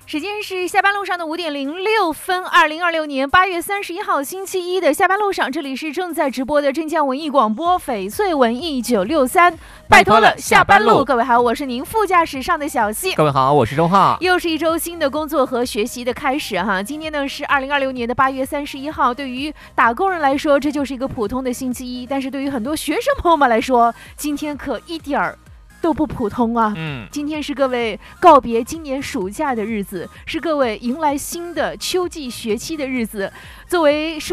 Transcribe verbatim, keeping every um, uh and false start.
时间是下班路上的五点零六分，二零二六年八月三十一号星期一的下班路上，这里是正在直播的镇江文艺广播翡翠文艺九六三，拜托了下班路。各位好，我是您副驾驶上的小溪。 各位好，我是周浩。 又是一周新的工作和学习的开始哈。今天呢是二零二六年的八月三十一号，对于打工人来说，这就是一个普通的星期一，但是对于很多学生朋友们来说，今天可一点儿都不普通啊！嗯，今天是各位告别今年暑假的日子，是各位迎来新的秋季学期的日子。作为